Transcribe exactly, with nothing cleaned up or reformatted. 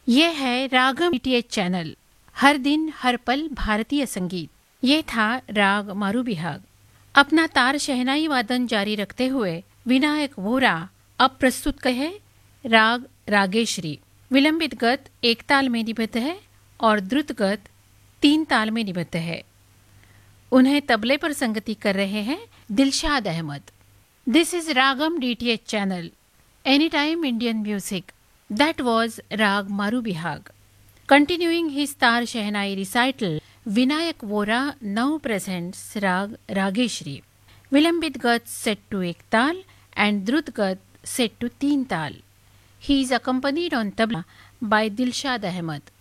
ये है रागम D T H channel, हर दिन हर पल भारतीय संगीत। ये था राग मारूबिहाग। अपना तार शहनाई वादन जारी रखते हुए विनायक वोरा अब प्रस्तुत कहे राग रागेश्वरी। विलंबित गत एक ताल में निबद्ध है और द्रुत गत तीन ताल में निबद्ध है। उन्हें तबले पर संगति कर रहे हैं Dilshad Ahmad. This is ragam D T H channel, any time Indian music. That was Rag Marubihag. Continuing his Tar Shehnai recital, Vinayak Vora now presents Rag Rageshri. Vilambit Gat set to ek tal and Drut Gat set to teen tal. He is accompanied on tabla by Dilshad Ahmed.